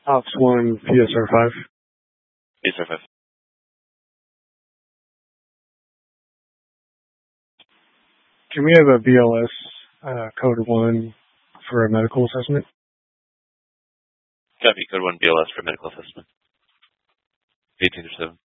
Ops 1, PSR 5. PSR 5. Can we have a BLS code 1 for a medical assessment? Copy, code 1 BLS for medical assessment. 18-7.